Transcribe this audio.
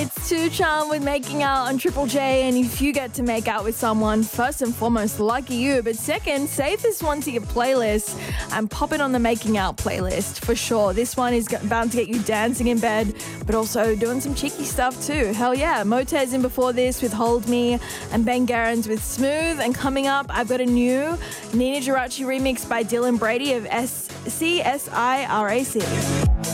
It's 2 Charm with Making Out on Triple J, and if you get to make out with someone, first and foremost, lucky you, but second, save this one to your playlist and pop it on the Making Out playlist for sure. This one is bound to get you dancing in bed, but also doing some cheeky stuff too. Hell yeah. Motez in before this with Hold Me, and Ben Garens with Smooth, and coming up, I've got a new Nina Geraci remix by Dylan Brady of CSIRAC.